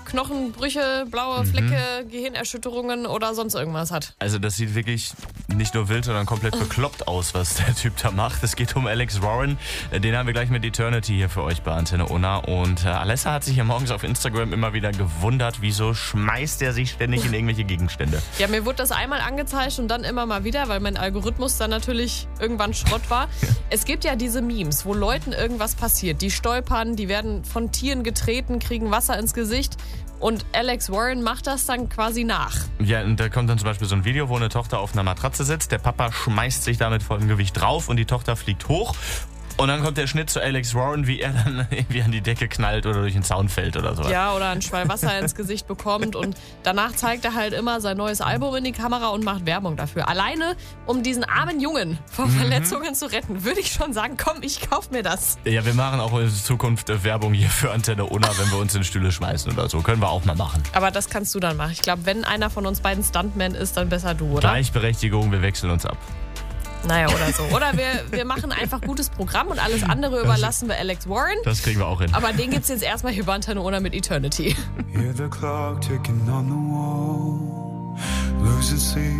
Knochenbrüche, blaue Flecke, Gehirnerschütterungen oder sonst irgendwas hat. Also das sieht wirklich nicht nur wild, sondern komplett bekloppt aus, was der Typ da macht. Es geht um Alex Warren. Den haben wir gleich mit Eternity hier für euch bei Antenne Unna. Und Alessa hat sich ja morgens auf Instagram immer wieder gewundert, wieso schmeißt er sich ständig in irgendwelche Gegenstände. Ja, mir wurde das einmal angezeigt und dann immer mal wieder, weil mein Algorithmus dann natürlich irgendwann Schrott war. Es gibt ja diese Memes, wo Leuten irgendwas passiert. Die stolpern, die werden von Tieren getreten, kriegen Wasser ins Gesicht. Und Alex Warren macht das dann quasi nach. Ja, und da kommt dann zum Beispiel so ein Video, wo eine Tochter auf einer Matratze sitzt. Der Papa schmeißt sich da mit vollem Gewicht drauf und die Tochter fliegt hoch. Und dann kommt der Schnitt zu Alex Warren, wie er dann irgendwie an die Decke knallt oder durch den Zaun fällt oder so. Ja, oder ein Schwall Wasser ins Gesicht bekommt. Und danach zeigt er halt immer sein neues Album in die Kamera und macht Werbung dafür. Alleine, um diesen armen Jungen vor Verletzungen zu retten, würde ich schon sagen, komm, ich kauf mir das. Ja, wir machen auch in Zukunft Werbung hier für Antenne Unna, wenn wir uns in Stühle schmeißen oder so. Können wir auch mal machen. Aber das kannst du dann machen. Ich glaube, wenn einer von uns beiden Stuntman ist, dann besser du, oder? Gleichberechtigung, wir wechseln uns ab. Naja, oder so. Oder wir machen einfach gutes Programm und alles andere überlassen wir Alex Warren. Das kriegen wir auch hin. Aber den gibt's jetzt erstmal hier bei Antenne Unna mit Eternity. Hear the clock ticking on the wall, losing sleep.